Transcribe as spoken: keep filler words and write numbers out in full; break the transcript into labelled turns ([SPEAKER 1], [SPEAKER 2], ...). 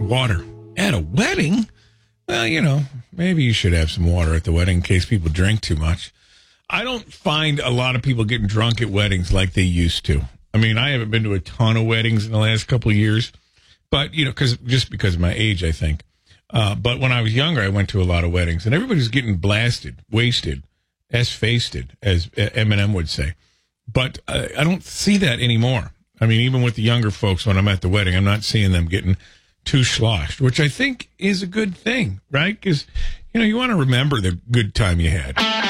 [SPEAKER 1] water at a wedding? Well, you know, maybe you should have some water at the wedding in case people drink too much. I don't find a lot of people getting drunk at weddings like they used to. I mean, I haven't been to a ton of weddings in the last couple of years, but, you know, because just because of my age, I think. Uh, but when I was younger, I went to a lot of weddings, and everybody's getting blasted, wasted, S-faced, as Eminem would say. But uh, I don't see that anymore. I mean, even with the younger folks, when I'm at the wedding, I'm not seeing them getting too sloshed, which I think is a good thing, right? Because, you know, you want to remember the good time you had.